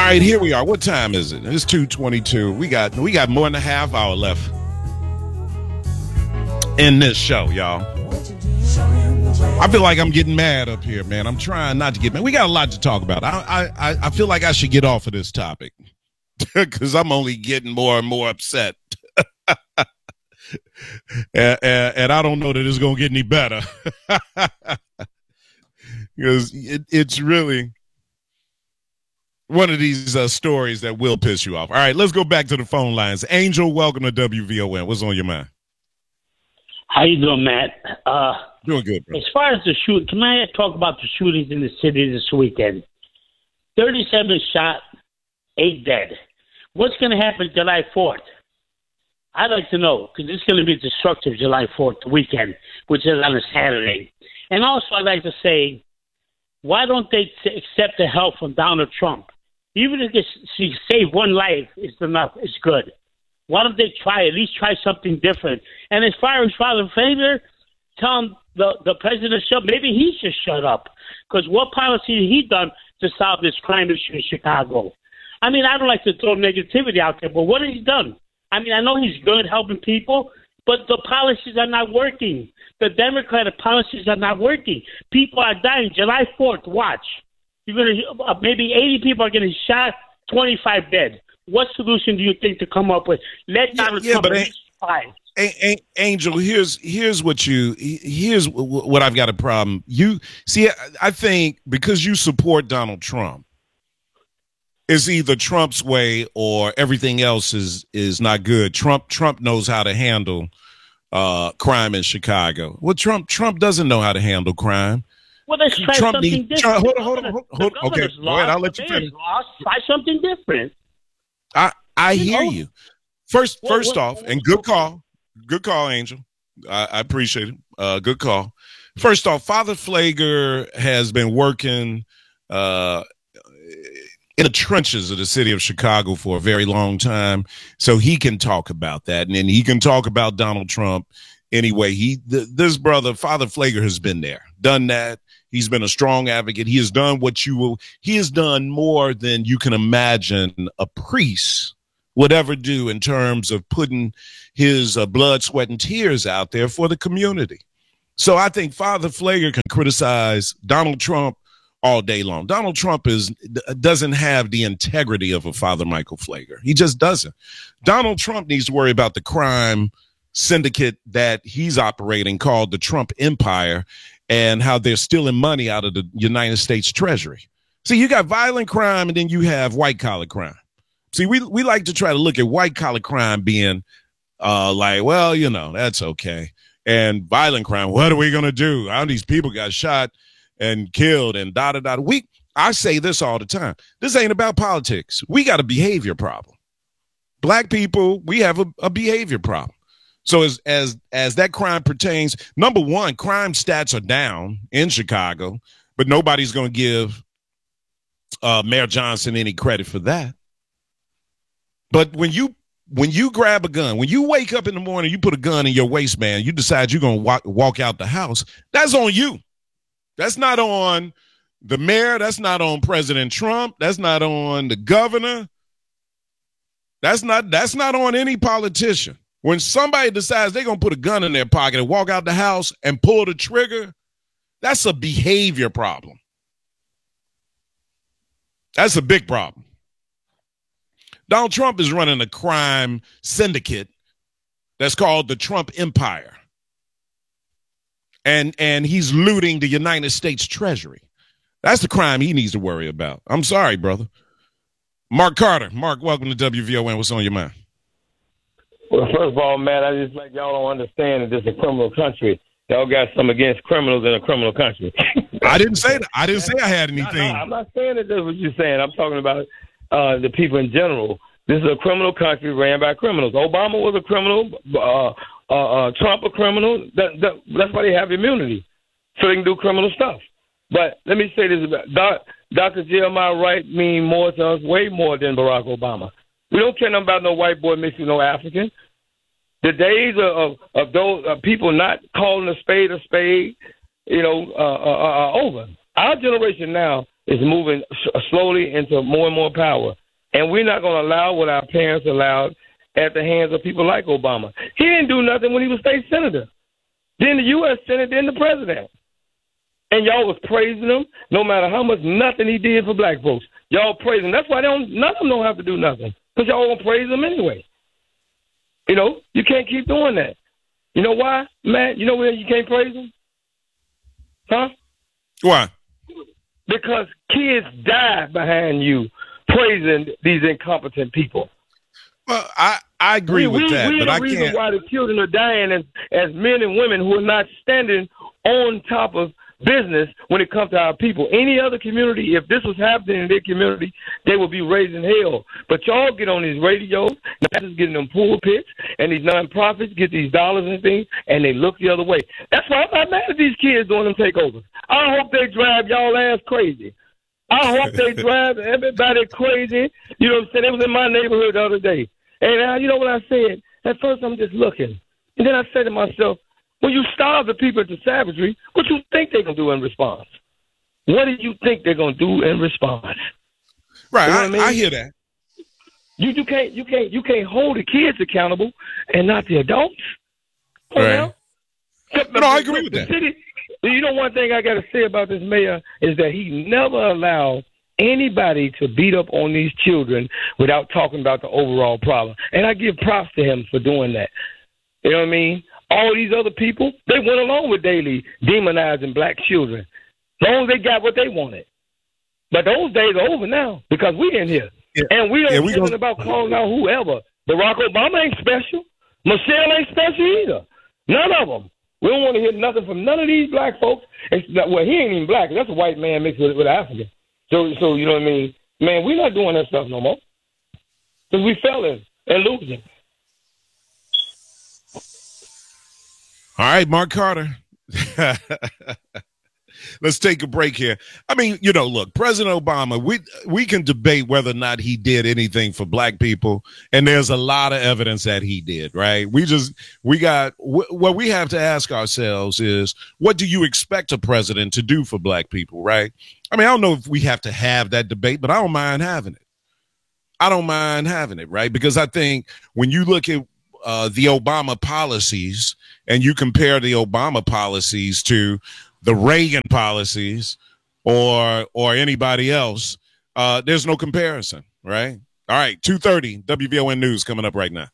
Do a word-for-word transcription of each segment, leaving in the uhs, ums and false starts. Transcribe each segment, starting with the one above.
right, here we are. What time is it? It's two twenty-two. We got we got more than a half hour left in this show, y'all. I feel like I'm getting mad up here, man. I'm trying not to get mad. We got a lot to talk about. I I I feel like I should get off of this topic because I'm only getting more and more upset. and, and, and I don't know that it's going to get any better because it, it's really one of these uh, stories that will piss you off. All right, let's go back to the phone lines. Angel, welcome to W V O N. What's on your mind? How you doing, Matt? Uh, doing good, bro. As far as the shoot, can I talk about the shootings in the city this weekend? thirty-seven shot, eight dead. What's going to happen July fourth? I'd like to know, because it's going to be destructive July fourth weekend, which is on a Saturday. And also, I'd like to say, why don't they accept the help from Donald Trump? Even if she save one life, it's enough. It's good. Why don't they try, at least try something different? And as far as Father Faber, tell him the, the president should, maybe he should shut up. Because what policy has he done to solve this crime issue in Chicago? I mean, I don't like to throw negativity out there, but what has he done? I mean, I know he's good helping people, but the policies are not working. The Democratic policies are not working. People are dying. July fourth, watch. You're gonna uh, maybe eighty people are getting shot, twenty-five dead. What solution do you think to come up with? Let Donald yeah, yeah, Trump but five. A- A- Angel, here's here's what you here's what I've got a problem. You see, I think because you support Donald Trump, it's either Trump's way or everything else is is not good. Trump Trump knows how to handle uh, crime in Chicago. Well, Trump Trump doesn't know how to handle crime. Well, let's try Trump something needs, different. Hold on, hold on, hold on. Hold on. Okay, go ahead. I'll let you finish. Lost. Try something different. I I you hear know? you. First, Well, first well, off, well, and good call, good call, Angel. I, I appreciate it. Uh, good call. First off, Father Pfleger has been working uh, in the trenches of the city of Chicago for a very long time, so he can talk about that, and then he can talk about Donald Trump. Anyway, he th- this brother, Father Pfleger, has been there, done that. He's been a strong advocate. He has done what you will. He has done more than you can imagine a priest would ever do in terms of putting his uh, blood, sweat, and tears out there for the community. So I think Father Pfleger can criticize Donald Trump all day long. Donald Trump is doesn't have the integrity of a Father Michael Pfleger. He just doesn't. Donald Trump needs to worry about the crime syndicate that he's operating called the Trump Empire and how they're stealing money out of the United States Treasury. See, you got violent crime and then you have white collar crime. See, we we like to try to look at white collar crime being uh, like, well, you know, that's okay. And violent crime, what are we going to do? How these people got shot and killed and da da da. We, I say this all the time. This ain't about politics. We got a behavior problem. Black people, we have a, a behavior problem. So as as as that crime pertains, number one, crime stats are down in Chicago, but nobody's going to give uh, Mayor Johnson any credit for that. But when you when you grab a gun, when you wake up in the morning, you put a gun in your waistband, you decide you're going to walk, walk out the house, that's on you. That's not on the mayor. That's not on President Trump. That's not on the governor. That's not that's not on any politician. When somebody decides they're going to put a gun in their pocket and walk out the house and pull the trigger, that's a behavior problem. That's a big problem. Donald Trump is running a crime syndicate that's called the Trump Empire. And, and he's looting the United States Treasury. That's the crime he needs to worry about. I'm sorry, brother. Mark Carter. Mark, welcome to W V O N. What's on your mind? Well, first of all, man, I just like y'all don't understand that this is a criminal country. Y'all got some against criminals in a criminal country. I didn't say that. I didn't say I had anything. No, no, I'm not saying that that's what you're saying. I'm talking about uh, the people in general. This is a criminal country ran by criminals. Obama was a criminal. Uh, uh, uh, Trump a criminal. That, that, that's why they have immunity, so they can do criminal stuff. But let me say this about Doc, Doctor Jeremiah Wright mean more to us, way more than Barack Obama. We don't care nothing about no white boy mixed with no African. The days of, of, of those uh, people not calling a spade a spade, you know, uh, uh, are over. Our generation now is moving sh- slowly into more and more power. And we're not going to allow what our parents allowed at the hands of people like Obama. He didn't do nothing when he was state senator. Then the U S Senate, then the president. And y'all was praising him no matter how much nothing he did for black folks. Y'all praising him. That's why they don't, none of them don't have to do nothing, because y'all going to praise him anyway. You know, you can't keep doing that. You know why, Matt? You know where you can't praise him? Huh? Why? Because kids die behind you praising these incompetent people. Well, I, I agree we, with that, we, but the I reason can't. why the children are dying as, as men and women who are not standing on top of business when it comes to our people. Any other community, if this was happening in their community, they would be raising hell. But y'all get on these radios, the pastors getting them pulpits, and these nonprofits get these dollars and things, and they look the other way. That's why I'm not mad at these kids doing them takeovers. I hope they drive y'all ass crazy. I hope they drive everybody crazy. You know what I'm saying? It was in my neighborhood the other day. And uh, you know what I said? At first, I'm just looking. And then I said to myself, when you starve the people to savagery, what do you think they're going to do in response? What do you think they're going to do in response? Right, You know I, what I mean? I hear that. You you can't you can't you can't hold the kids accountable and not the adults. You Right. know? No, I agree with The that. city- you know, one thing I got to say about this mayor is that he never allowed anybody to beat up on these children without talking about the overall problem. And I give props to him for doing that. You know what I mean? All these other people, they went along with Daley demonizing black children, as long as they got what they wanted. But those days are over now because we in here. Yeah. And we don't Yeah, yeah, we care gonna- about calling out whoever. Barack Obama ain't special. Michelle ain't special either. None of them. We don't want to hear nothing from none of these black folks. It's not, well, he ain't even black. That's a white man mixed with, with African. So, so you know what I mean? Man, we're not doing that stuff no more. Because we failing and losing. All right, Mark Carter. Let's take a break here. I mean, you know, look, President Obama, we we can debate whether or not he did anything for black people, and there's a lot of evidence that he did, right? We just, we got, wh- what we have to ask ourselves is, what do you expect a president to do for black people, right? I mean, I don't know if we have to have that debate, but I don't mind having it. I don't mind having it, right? Because I think when you look at uh, the Obama policies and you compare the Obama policies to the Reagan policies or or anybody else, uh, there's no comparison, right? All right, two thirty, W V O N News coming up right now.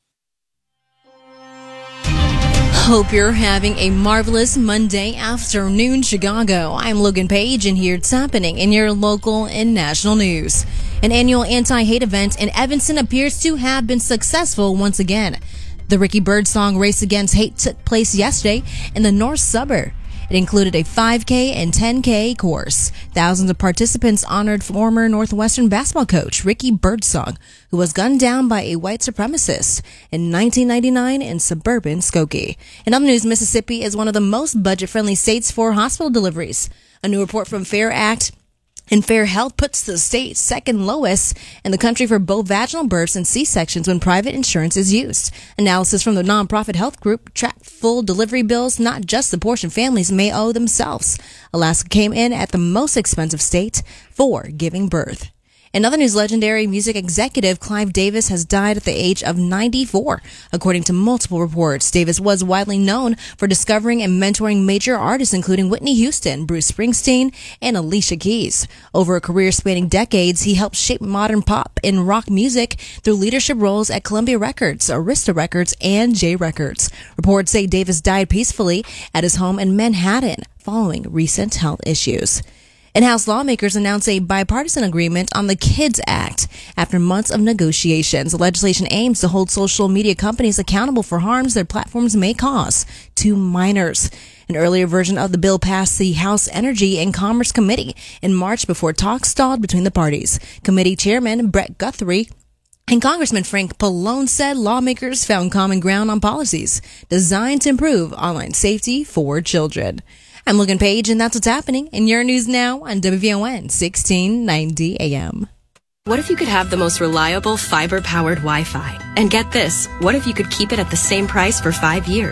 Hope you're having a marvelous Monday afternoon, Chicago. I'm Logan Page, and here's what's happening in your local and national news. An annual anti-hate event in Evanston appears to have been successful once again. The Ricky Birdsong Race Against Hate took place yesterday in the North Suburb. It included a five K and ten K course. Thousands of participants honored former Northwestern basketball coach Ricky Birdsong, who was gunned down by a white supremacist in nineteen ninety-nine in suburban Skokie. In other news, Mississippi is one of the most budget-friendly states for hospital deliveries. A new report from Fair Act and Fair Health puts the state second lowest in the country for both vaginal births and C-sections when private insurance is used. Analysis from the nonprofit health group tracked full delivery bills, not just the portion families may owe themselves. Alaska came in at the most expensive state for giving birth. In other news, legendary music executive Clive Davis has died at the age of ninety-four. According to multiple reports, Davis was widely known for discovering and mentoring major artists including Whitney Houston, Bruce Springsteen, and Alicia Keys. Over a career spanning decades, he helped shape modern pop and rock music through leadership roles at Columbia Records, Arista Records, and J Records. Reports say Davis died peacefully at his home in Manhattan following recent health issues. And House lawmakers announced a bipartisan agreement on the KIDS Act. After months of negotiations, the legislation aims to hold social media companies accountable for harms their platforms may cause to minors. An earlier version of the bill passed the House Energy and Commerce Committee in March before talks stalled between the parties. Committee Chairman Brett Guthrie and Congressman Frank Pallone said lawmakers found common ground on policies designed to improve online safety for children. I'm Logan Page, and that's what's happening in your news now on W V O N sixteen ninety A M. What if you could have the most reliable fiber-powered Wi-Fi? And get this, what if you could keep it at the same price for five years?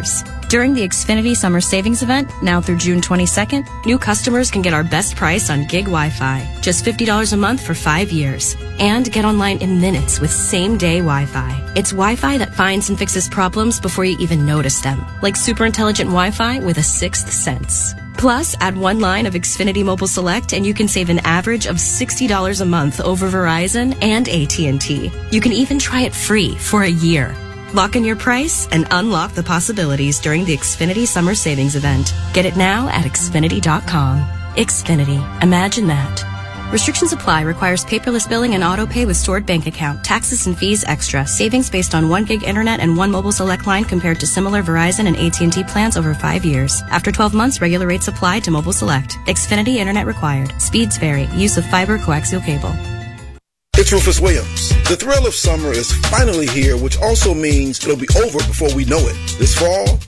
During the Xfinity Summer Savings Event, now through June twenty-second, new customers can get our best price on gig Wi-Fi, just fifty dollars a month for five years. And get online in minutes with same-day Wi-Fi. It's Wi-Fi that finds and fixes problems before you even notice them, like super intelligent Wi-Fi with a sixth sense. Plus, add one line of Xfinity Mobile Select and you can save an average of sixty dollars a month over Verizon and A T and T. You can even try it free for a year. Lock in your price and unlock the possibilities during the Xfinity Summer Savings Event. Get it now at Xfinity dot com. Xfinity. Imagine that. Restrictions apply. Requires paperless billing and auto pay with stored bank account. Taxes and fees extra. Savings based on one gig internet and one mobile select line compared to similar Verizon and A T and T plans over five years. After twelve months, regular rates apply to mobile select. Xfinity internet required. Speeds vary. Use of fiber coaxial cable. It's Rufus Williams. The thrill of summer is finally here, which also means it'll be over before we know it. This fall,